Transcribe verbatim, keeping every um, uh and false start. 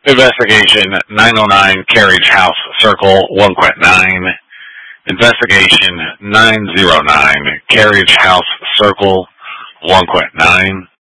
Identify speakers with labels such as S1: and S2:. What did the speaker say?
S1: Investigation nine oh nine Carriage House Circle, one Quet nine. Investigation nine oh nine Carriage House Circle, one Quet nine.